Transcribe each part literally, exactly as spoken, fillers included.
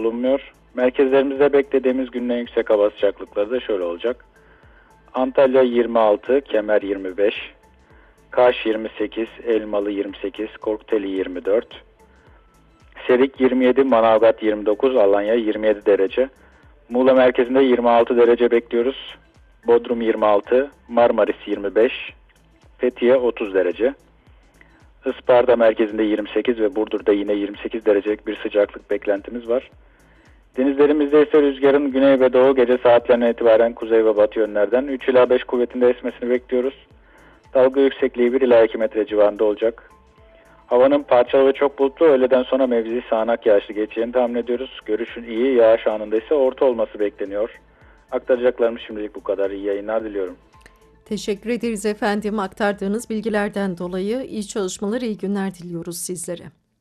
bulunmuyor. Merkezlerimizde beklediğimiz günün en yüksek hava sıcaklıkları da şöyle olacak. Antalya yirmi altı, Kemer yirmi beş, Kaş yirmi sekiz, Elmalı yirmi sekiz, Korkuteli yirmi dört, Serik yirmi yedi, Manavgat yirmi dokuz, Alanya yirmi yedi derece. Muğla merkezinde yirmi altı derece bekliyoruz. Bodrum yirmi altı, Marmaris yirmi beş, Fethiye otuz derece. Isparta merkezinde yirmi sekiz ve Burdur'da yine yirmi sekiz derecelik bir sıcaklık beklentimiz var. Denizlerimizde ise rüzgarın güney ve doğu gece saatlerinden itibaren kuzey ve batı yönlerden üç ila beş kuvvetinde esmesini bekliyoruz. Dalga yüksekliği bir ila iki metre civarında olacak. Havanın parçalı ve çok bulutlu, öğleden sonra mevzi sağanak yağışlı geçeceğini tahmin ediyoruz. Görüşün iyi, yağış anında ise orta olması bekleniyor. Aktaracaklarım şimdilik bu kadar. İyi yayınlar diliyorum. Teşekkür ederiz efendim. Aktardığınız bilgilerden dolayı iyi çalışmalar, iyi günler diliyoruz sizlere.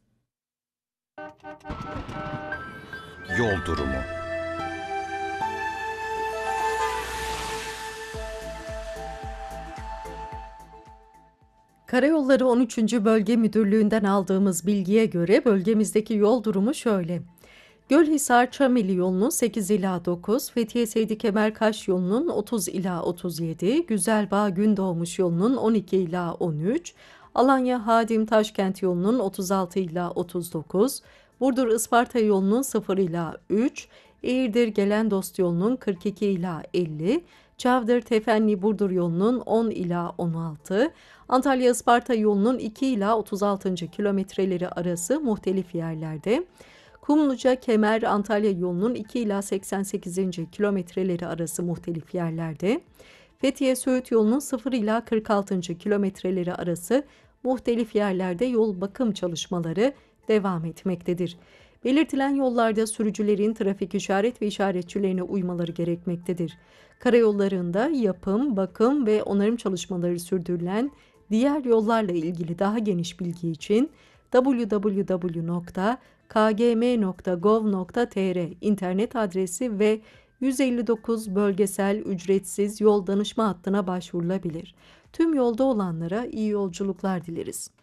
Yol durumu. Karayolları on üçüncü Bölge Müdürlüğü'nden aldığımız bilgiye göre bölgemizdeki yol durumu şöyle. Gölhisar Çameli yolunun sekiz ila dokuz, Fethiye Seydi Kemer Kaş yolunun otuz ila otuz yedi, Güzelbağ Gündoğmuş yolunun on iki ila on üç, Alanya Hadim Taşkent yolunun otuz altı ila otuz dokuz, Burdur Isparta yolunun sıfır ila üç, Eğirdir Gelendost yolunun kırk iki ila elli, Çavdır Tefenli Burdur yolunun on ila on altı, Antalya Isparta yolunun iki ila otuz altıncı kilometreleri arası muhtelif yerlerde, Kumluca Kemer Antalya yolunun iki ila seksen sekizinci kilometreleri arası muhtelif yerlerde, Fethiye Söğüt yolunun sıfır ila kırk altıncı kilometreleri arası muhtelif yerlerde yol bakım çalışmaları devam etmektedir. Belirtilen yollarda sürücülerin trafik işaret ve işaretçilerine uymaları gerekmektedir. Karayollarında yapım, bakım ve onarım çalışmaları sürdürülen diğer yollarla ilgili daha geniş bilgi için double-u double-u double-u nokta k g m nokta gov nokta t r internet adresi ve yüz elli dokuz bölgesel ücretsiz yol danışma hattına başvurulabilir. Tüm yolda olanlara iyi yolculuklar dileriz.